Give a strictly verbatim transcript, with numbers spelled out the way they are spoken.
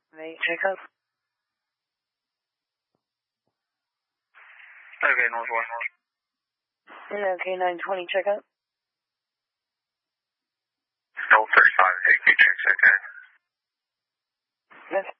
May checkup. Okay, Northwest. Yeah, okay, nine twenty checkup. Still thirty-five, A Q check, okay. Yes.